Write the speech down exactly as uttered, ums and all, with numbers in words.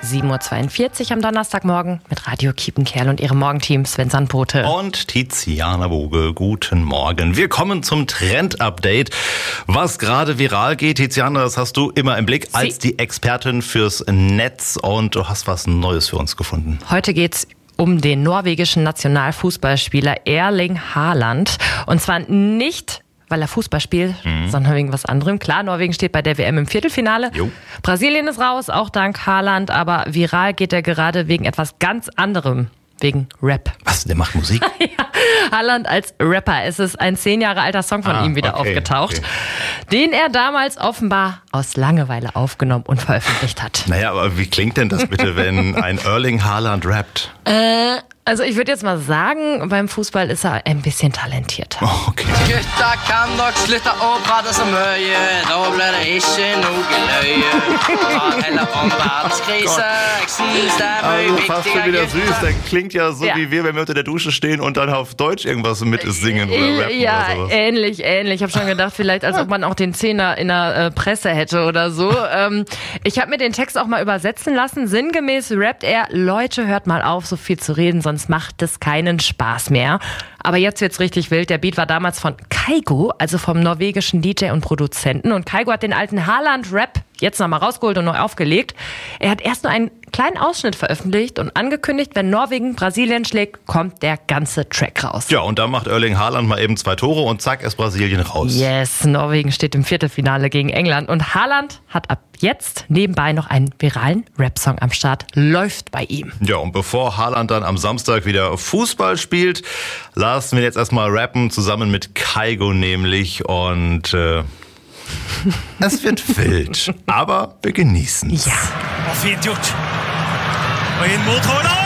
sieben Uhr zweiundvierzig am Donnerstagmorgen mit Radio Kiepenkerl und ihrem Morgenteam Sven Sandbote. Und Tiziana Boge, guten Morgen. Wir kommen zum Trend-Update. Was gerade viral geht, Tiziana, das hast du immer im Blick als die Expertin fürs Netz und du hast was Neues für uns gefunden. Heute geht's um den norwegischen Nationalfußballspieler Erling Haaland. Und zwar nicht, weil er Fußball spielt, mhm. sondern wegen was anderem. Klar, Norwegen steht bei der W M im Viertelfinale. Jo. Brasilien ist raus, auch dank Haaland. Aber viral geht er gerade wegen etwas ganz anderem. Wegen Rap. Was? Der macht Musik? Ja, Haaland als Rapper. Es ist ein zehn Jahre alter Song von ah, ihm wieder okay, aufgetaucht, okay. den er damals offenbar aus Langeweile aufgenommen und veröffentlicht hat. Naja, aber wie klingt denn das bitte, wenn ein Erling Haaland rappt? Äh, also ich würde jetzt mal sagen, beim Fußball ist er ein bisschen talentierter. Oh, okay. Gutta kan dere slutte å prate så mye, da blir det ikke noe løye. Prat heller om verdenskrise, jeg synes det er mye also fast schon wieder süß, der klingt ja so ja. wie wir, wenn wir unter der Dusche stehen und dann auf Deutsch irgendwas mit singen oder rappen ja, oder sowas. ähnlich, ähnlich. Ich habe schon gedacht, vielleicht als ob man auch den Zehner in der äh, Presse hätte oder so. Ähm, ich habe mir den Text auch mal übersetzen lassen. Sinngemäß rappt er: Leute, hört mal auf, so viel zu reden, sonst macht es keinen Spaß mehr. Aber jetzt wird's richtig wild. Der Beat war damals von Kygo, also vom norwegischen D J und Produzenten. Und Kygo hat den alten Haaland-Rap jetzt nochmal rausgeholt und neu aufgelegt. Er hat erst nur einen kleinen Ausschnitt veröffentlicht und angekündigt, wenn Norwegen Brasilien schlägt, kommt der ganze Track raus. Ja, und dann macht Erling Haaland mal eben zwei Tore und zack, ist Brasilien raus. Yes, Norwegen steht im Viertelfinale gegen England. Und Haaland hat ab jetzt nebenbei noch einen viralen Rap-Song am Start. Läuft bei ihm. Ja, und bevor Haaland dann am Samstag wieder Fußball spielt, lassen wir jetzt erstmal rappen, zusammen mit Kygo nämlich. Und äh, es wird wild, aber wir genießen's. Ja. Fint gjort. Og inn mot Haaland!